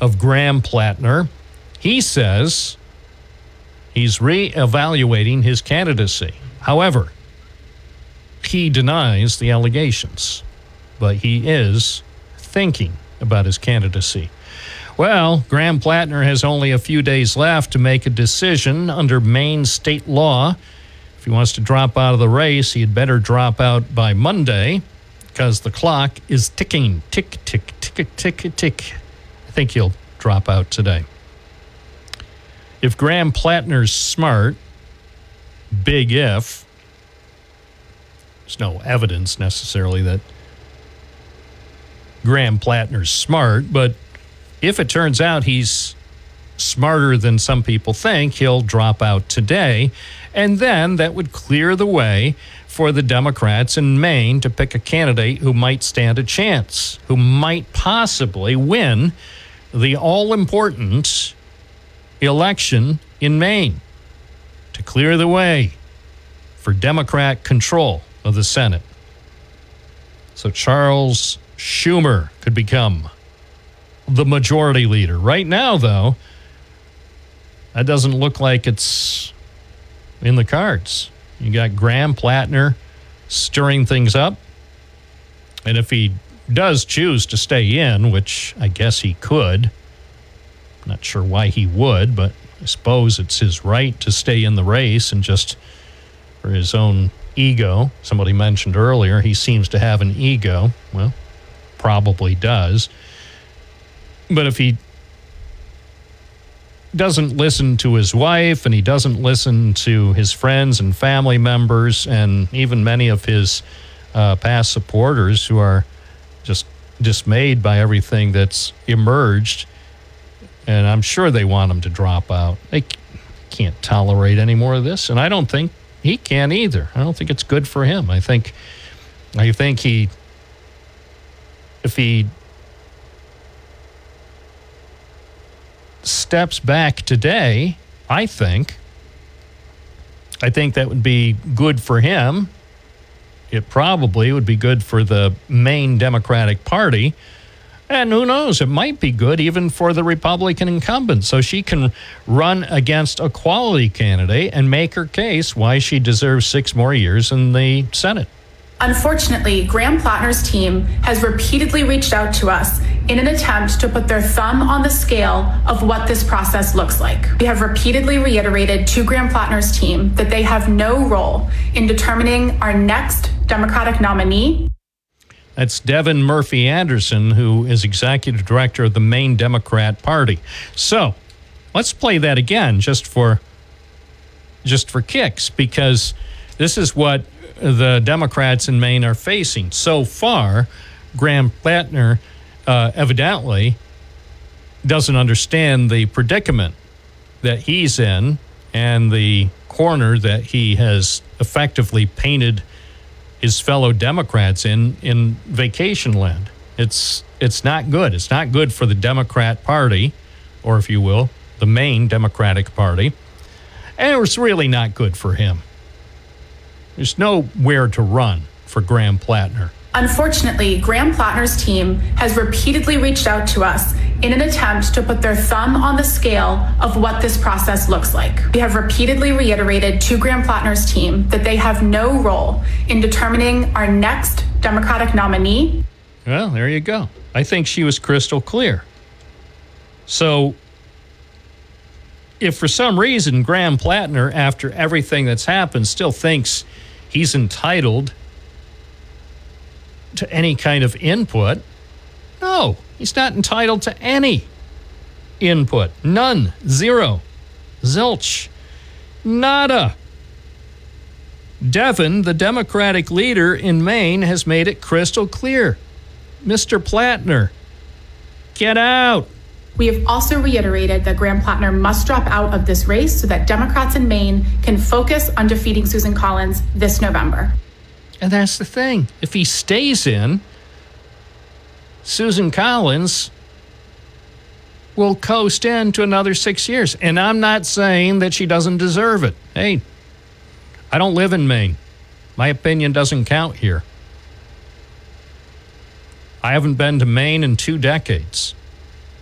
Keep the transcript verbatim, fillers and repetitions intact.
of Graham Plattner. He says he's reevaluating his candidacy. However, he denies the allegations, but he is thinking about his candidacy. Well, Graham Plattner has only a few days left to make a decision under Maine state law. If he wants to drop out of the race, he'd better drop out by Monday because the clock is ticking. Tick, tick, tick, tick, tick. I think he'll drop out today. If Graham Plattner's smart, big if, there's no evidence necessarily that Graham Plattner's smart, but if it turns out he's smarter than some people think, he'll drop out today. And then that would clear the way for the Democrats in Maine to pick a candidate who might stand a chance, who might possibly win the all-important election in Maine to clear the way for Democrat control of the Senate. So Charles Schumer could become the majority leader. Right now, though, that doesn't look like it's in the cards. You got Graham Plattner stirring things up. And if he does choose to stay in, which I guess he could, not sure why he would, but I suppose it's his right to stay in the race and just for his own ego. Somebody mentioned earlier he seems to have an ego. Well, probably does. But if he doesn't listen to his wife and he doesn't listen to his friends and family members and even many of his uh, past supporters who are just dismayed by everything that's emerged, and I'm sure they want him to drop out. They can't tolerate any more of this, and I don't think he can either. I don't think it's good for him. I think, I think he, if he steps back today, I think, I think that would be good for him. It probably would be good for the Maine Democratic Party. And who knows, it might be good even for the Republican incumbent. So she can run against a quality candidate and make her case why she deserves six more years in the Senate. Unfortunately, Graham Plattner's team has repeatedly reached out to us in an attempt to put their thumb on the scale of what this process looks like. We have repeatedly reiterated to Graham Plattner's team that they have no role in determining our next Democratic nominee. That's Devin Murphy Anderson, who is executive director of the Maine Democrat Party. So let's play that again just for just for kicks, because this is what the Democrats in Maine are facing. So far, Graham Plattner uh, evidently doesn't understand the predicament that he's in and the corner that he has effectively painted his fellow Democrats in in vacation land. It's it's not good. It's not good for the Democrat Party, or if you will, the Maine Democratic Party. And it's really not good for him. There's nowhere to run for Graham Plattner. Unfortunately, Graham Plattner's team has repeatedly reached out to us in an attempt to put their thumb on the scale of what this process looks like. We have repeatedly reiterated to Graham Plattner's team that they have no role in determining our next Democratic nominee. Well, there you go. I think she was crystal clear. So if for some reason Graham Plattner, after everything that's happened, still thinks he's entitled to any kind of input, no, he's not entitled to any input. None. Zero. Zilch. Nada. Devin, the Democratic leader in Maine, has made it crystal clear. Mister Plattner, get out. We have also reiterated that Graham Plattner must drop out of this race so that Democrats in Maine can focus on defeating Susan Collins this November. And that's the thing. If he stays in, Susan Collins will coast into another six years. And I'm not saying that she doesn't deserve it. Hey, I don't live in Maine. My opinion doesn't count here. I haven't been to Maine in two decades.